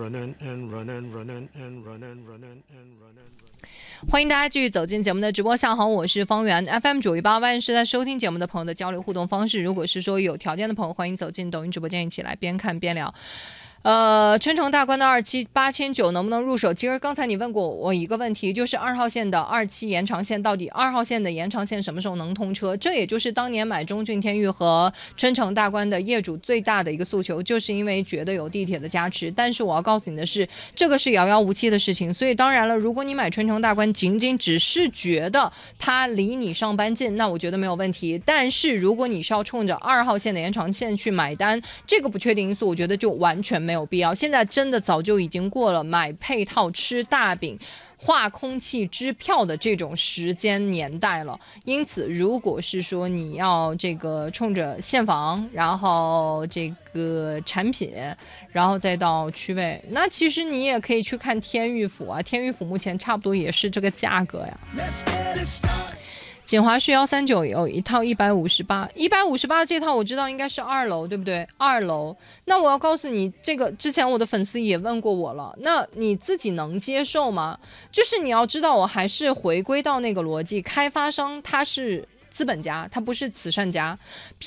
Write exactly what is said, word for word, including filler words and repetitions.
欢迎大家继续走进节目的直播下行，我是方圆 F M 九一八万是在收听节目的朋友的交流互动方式。如果是说有条件的朋友，欢迎走进抖音直播间一起来边看边聊。呃，春城大关的二期八千九能不能入手？其实刚才你问过我一个问题，就是二号线的二期延长线到底二号线的延长线什么时候能通车？这也就是当年买中郡天域和春城大关的业主最大的一个诉求，就是因为觉得有地铁的加持。但是我要告诉你的是，这个是遥遥无期的事情。所以当然了，如果你买春城大关仅仅只是觉得它离你上班近，那我觉得没有问题。但是如果你是要冲着二号线的延长线去买单，这个不确定因素，我觉得就完全没有必要。现在真的早就已经过了买配套吃大饼画空气支票的这种时间年代了。因此如果是说你要这个冲着现房，然后这个产品，然后再到区位，那其实你也可以去看天域府啊，天域府目前差不多也是这个价格呀。锦华市幺三九有一套一百五十八，一百五十八这套我知道应该是二楼，对不对？二楼，那我要告诉你，这个之前我的粉丝也问过我了，那你自己能接受吗？就是你要知道，我还是回归到那个逻辑，开发商他是资本家，他不是慈善家，